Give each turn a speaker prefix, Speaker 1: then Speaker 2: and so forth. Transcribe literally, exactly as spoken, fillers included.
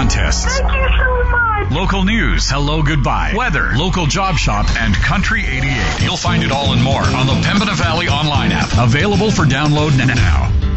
Speaker 1: contests.
Speaker 2: Thank you so much.
Speaker 1: Local news, hello, goodbye, weather, local job shop, and Country eighty-eight. You'll find it all and more on the Pembina Valley online app. Available for download now.